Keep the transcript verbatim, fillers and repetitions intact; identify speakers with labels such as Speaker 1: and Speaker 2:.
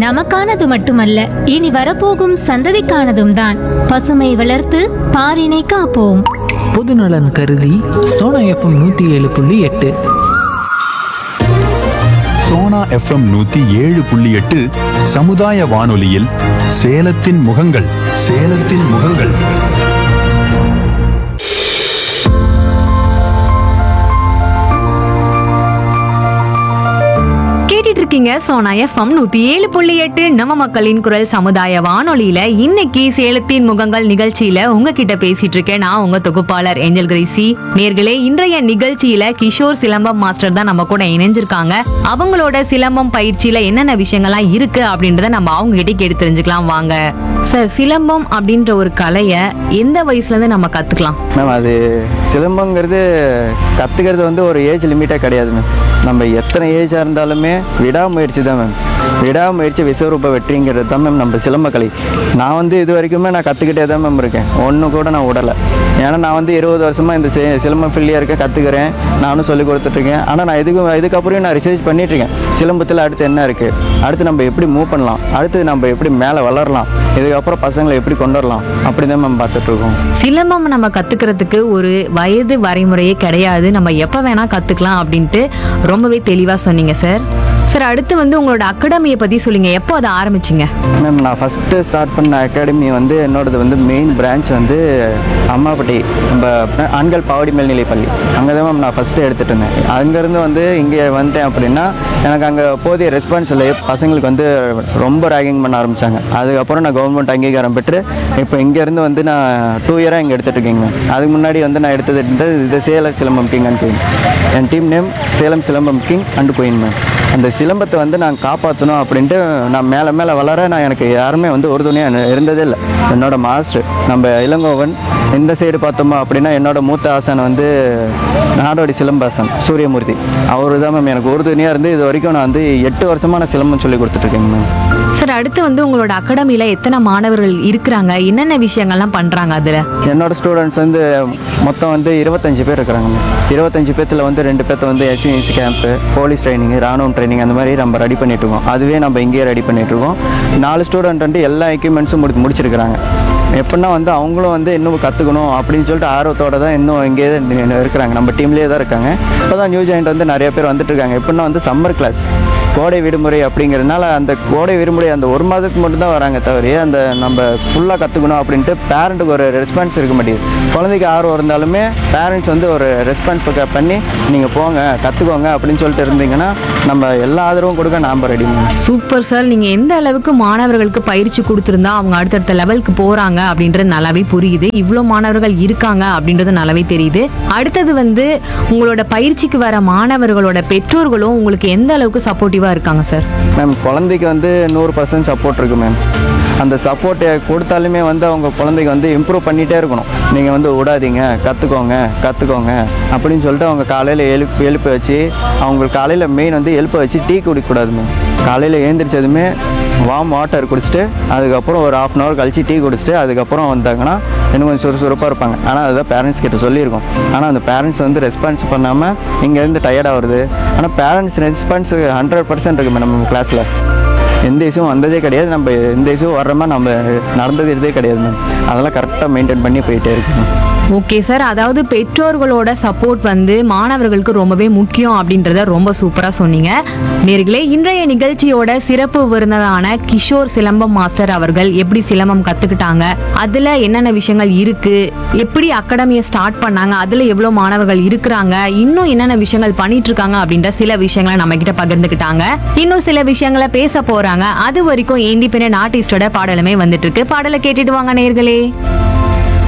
Speaker 1: நமக்கானது மட்டுமல்ல, இனி வரப்போகும் சந்ததிக்கானதும் தான். பசுமை வளர்த்து பாரினை காப்போம்.
Speaker 2: பொதுநலன் கருதி சோனா எஃப்எம் நூற்றி ஏழு புள்ளி எட்டு.
Speaker 3: சோனா எஃப்எம் நூத்தி ஏழு புள்ளி எட்டு சமுதாய வானொலியில் சேலத்தின் முகங்கள் சேலத்தின் முகங்கள்.
Speaker 4: இருக்கீங்க சோனா எஃப்எம் நூத்தி ஏழு புள்ளி எட்டு நம்ம மக்களின் குரல் சமுதாய வானொலியில இன்னைக்கு சேலத்தின் முகங்கள் நிகழ்ச்சியில உங்ககிட்ட பேசிட்டு இருக்கேன். நான் உங்க தொகுப்பாளர் ஏஞ்சல் கிரேசி. நேர்களே, இன்றைய நிகழ்ச்சியில கிஷோர் சிலம்பம் மாஸ்டர் தான் நம்ம கூட இணைஞ்சிருக்காங்க. அவங்களோட சிலம்பம் பயிற்சியில என்னென்ன விஷயங்கள்லாம் இருக்கு அப்படின்றத நம்ம அவங்க கிட்ட கேட்டு தெரிஞ்சுக்கலாம். வாங்க சார், சிலம்பம் அப்படின்ற ஒரு கலையை எந்த வயசுல இருந்து நம்ம கத்துக்கலாம்?
Speaker 5: மேம், அது சிலம்பங்கிறது கற்றுக்கிறது வந்து ஒரு ஏஜ் லிமிட்டே கிடையாது மேம். நம்ம எத்தனை ஏஜாக இருந்தாலுமே விடாமுயற்சி தான் மேம். விடாமுயற்சி விஸ்வரூப வெற்றிங்கிறது தான் மேம் நம்ம சிலம்பக்கலை. நான் வந்து இது வரைக்குமே நான் கற்றுக்கிட்டே தான் மேம் இருக்கேன். ஒன்று கூட நான் விடலை. ஏன்னா நான் வந்து இருபது வருஷமாக இந்த சிலம்பம் ஃபீல்டில் இருக்க கற்றுக்கிறேன். நானும் சொல்லி கொடுத்துட்ருக்கேன். ஆனால் நான் இதுக்கு இதுக்கப்புறம் நான் ரிசர்ச் பண்ணிகிட்ருக்கேன். சிலம்பத்தில் அடுத்து என்ன இருக்குது, அடுத்து நம்ம எப்படி மூவ் பண்ணலாம், அடுத்து நம்ம எப்படி மேலே வளரலாம், இதுக்கப்புறம் பசங்களை எப்படி கொண்டு வரலாம், அப்படி தான் மேம் பார்த்துட்ருக்கோம்.
Speaker 4: சிலம்பம் நம்ம கற்றுக்கிறதுக்கு ஒரு வயது வரைமுறையே கிடையாது. நம்ம எப்போ வேணால் கற்றுக்கலாம் அப்படின்ட்டு ரொம்பவே தெளிவாக சொன்னீங்க சார். சார், அடுத்து வந்து உங்களோட அகாடமியை பற்றி சொல்லுங்க. எப்போ அதை ஆரம்பிச்சிங்க?
Speaker 5: மேம், நான் ஃபஸ்ட்டு ஸ்டார்ட் பண்ண அகாடமி வந்து என்னோடது வந்து மெயின் பிரான்ச் வந்து அம்மாப்பட்டி நம்ம ஆண்கள் பாவடி மேல்நிலை பள்ளி. அங்கே தான் மேம் நான் ஃபஸ்ட்டு எடுத்துகிட்டு இருந்தேன். அங்கேருந்து வந்து இங்கே வந்தேன் அப்படின்னா எனக்கு அங்கே போதிய ரெஸ்பான்ஸ் இல்லை. பசங்களுக்கு வந்து ரொம்ப ரேகிங் பண்ண ஆரம்பித்தாங்க. அதுக்கப்புறம் நான் கவர்மெண்ட் அங்கீகாரம் பெற்று இப்போ இங்கேருந்து வந்து நான் டூ இயராக இங்கே எடுத்துகிட்டு இருக்கேங்க மேம். அதுக்கு முன்னாடி வந்து நான் எடுத்தது இது Salem silambam king and queen. N team name Salem silambam king and queen ma'am. அந்த சிலம்பத்தை வந்து நான் காப்பாற்றணும் அப்படின்ட்டு நான் மேலே மேலே வளர நான் எனக்கு யாருமே வந்து ஒரு துணியாக இருந்ததே இல்லை. என்னோட மாஸ்டர் நம்ம இளங்கோவன். இந்த சைடு பார்த்தோமா அப்படின்னா என்னோட மூத்த ஆசான் வந்து நாடோடி சிலம்பாசன் சூரியமூர்த்தி. அவரு தான் மேம் எனக்கு ஒரு துணியாக இருந்து இது வரைக்கும் நான் வந்து எட்டு வருஷமாக நான் சிலம்பம் சொல்லி கொடுத்துட்ருக்கேங்க மேம்.
Speaker 4: சார், அடுத்து வந்து உங்களோட அகாடமியில் எத்தனை மாணவர்கள் இருக்கிறாங்க, என்னென்ன விஷயங்கள்லாம் பண்ணுறாங்க அதில்?
Speaker 5: என்னோட ஸ்டூடெண்ட்ஸ் வந்து மொத்தம் வந்து இருபத்தஞ்சு பேர் இருக்கிறாங்க மேம். இருபத்தஞ்சு பேர்த்தில் வந்து ரெண்டு பேர்த்த வந்து எஸ்சிஎஸ்சி கேம்ப்பு, போலீஸ் ட்ரைனிங், ராணுவம் ட்ரைனிங் அந்த மாதிரி நம்ம ரெடி பண்ணிகிட்ருக்கோம். அதுவே நம்ம இங்கேயே ரெடி பண்ணிகிட்ருக்கோம். நாலு ஸ்டூடெண்ட் வந்து எல்லா எக்யூப்மெண்ட்ஸும் முடி முடிச்சிருக்கிறாங்க. எப்படின்னா வந்து அவங்களும் வந்து இன்னும் கற்றுக்கணும் அப்படின்னு சொல்லிட்டு ஆர்வத்தோடு தான் இன்னும் இங்கே இருக்கிறாங்க. நம்ம டீம்லேயே தான் இருக்காங்க. இப்போ தான் நியூ ஜாயிண்ட் வந்து நிறைய பேர் வந்துட்டுருக்காங்க. எப்படின்னா வந்து சம்மர் கிளாஸ், கோடை விடுமுறை அப்படிங்கிறதுனால அந்த கோடை விடுமுறை அந்த ஒரு மாதத்துக்கு மட்டும்தான் வராங்க தவிர அந்த நம்ம ஃபுல்லாக கற்றுக்கணும் அப்படின்ட்டு பேரண்ட்டுக்கு ஒரு ரெஸ்பான்ஸ் இருக்க மாட்டேங்குது. குழந்தைக்கு ஆர்வம் இருந்தாலுமே பேரண்ட்ஸ் வந்து ஒரு ரெஸ்பான்ஸ் பண்ணி நீங்கள் போங்க கற்றுக்கோங்க அப்படின்னு சொல்லிட்டு இருந்தீங்கன்னா நம்ம எல்லா ஆதரவும் கொடுக்க நாம் ரெடி.
Speaker 4: Super sir. நீங்கள் எந்த அளவுக்கு மாணவர்களுக்கு பயிற்சி கொடுத்துருந்தா அவங்க அடுத்தடுத்த லெவலுக்கு போகிறாங்க அப்படின்றது நல்லாவே புரியுது. இவ்வளோ மாணவர்கள் இருக்காங்க அப்படின்றது நல்லாவே தெரியுது. அடுத்தது வந்து உங்களோட பயிற்சிக்கு வர மாணவர்களோட பெற்றோர்களும் உங்களுக்கு எந்த அளவுக்கு சப்போர்ட்டிவாக இருக்காங்க சார்?
Speaker 5: மேம், குழந்தைக்கு வந்து நூறு பர்சன்ட் சப்போர்ட் இருக்குது மேம். அந்த சப்போர்ட்டை கொடுத்தாலுமே வந்து அவங்க குழந்தைக்கு வந்து இம்ப்ரூவ் பண்ணிகிட்டே இருக்கணும். நீங்கள் வந்து விடாதீங்க, கற்றுக்கோங்க கற்றுக்கோங்க அப்படின்னு சொல்லிட்டு அவங்க காலையில் எழுப்பு எழுப்ப வச்சு அவங்களுக்கு காலையில் மெயின் வந்து எழுப்ப வச்சு டீ குடிக்கக்கூடாது மேம். காலையில் எழுந்திரிச்சதுமே வார்ம் வாட்டர் குடிச்சிட்டு அதுக்கப்புறம் ஒரு ஹாஃப் அன் ஹவர் கழிச்சு டீ குடிச்சிட்டு அதுக்கப்புறம் வந்தாங்கன்னா இன்னும் கொஞ்சம் சுறுசுறுப்பாக இருப்பாங்க. ஆனால் அதுதான் பேரண்ட்ஸ் கிட்ட சொல்லியிருக்கோம். ஆனால் அந்த பேரண்ட்ஸ் வந்து ரெஸ்பான்ஸ் பண்ணாமல் இங்கேருந்து டயர்டாக வருது. ஆனால் பேரண்ட்ஸ் ரெஸ்பான்ஸ் ஹண்ட்ரட் பர்சன்ட் இருக்குது மேம். நம்ம கிளாஸில் எந்த இஷ்யூவும் வந்ததே கிடையாது. நம்ம எந்த இஷ்யூ வர்றோமா நம்ம நடந்ததே கிடையாது மேம். அதெல்லாம் கரெக்டாக மெயின்டைன் பண்ணி போயிட்டே இருக்கு.
Speaker 4: ஓகே சார், அதாவது பெற்றோர்களோட சப்போர்ட் வந்து மாணவர்களுக்கு ரொம்பவே முக்கியம் அப்படின்றத ரொம்ப சூப்பராக சொன்னீங்க. நேர்களே, இன்றைய நிகழ்ச்சியோட சிறப்பு விருந்தினரான கிஷோர் சிலம்பம் மாஸ்டர் அவர்கள் எப்படி சிலம்பம் கற்றுக்கிட்டாங்க, அதில் என்னென்ன விஷயங்கள் இருக்குது, எப்படி அகாடமியை ஸ்டார்ட் பண்ணாங்க, அதில் எவ்வளோ மாணவர்கள் இருக்கிறாங்க, இன்னும் என்னென்ன விஷயங்கள் பண்ணிட்டு இருக்காங்க அப்படின்ற சில விஷயங்களை நம்ம கிட்ட பகிர்ந்துக்கிட்டாங்க. இன்னும் சில விஷயங்களை பேச போகிறாங்க. அது வரைக்கும் இண்டிபெண்டன்ட் ஆர்டிஸ்டோட பாடலுமே வந்துட்டு இருக்கு. பாடலை கேட்டுட்டு வாங்க நேர்களே.